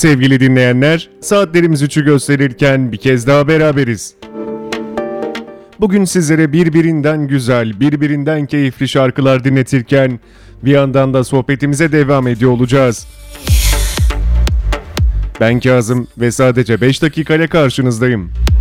Sevgili dinleyenler, saatlerimiz 3'ü gösterirken bir kez daha beraberiz. Bugün sizlere birbirinden güzel, birbirinden keyifli şarkılar dinletirken bir yandan da sohbetimize devam ediyor olacağız. Ben Kazım ve sadece 5 dakikayla karşınızdayım.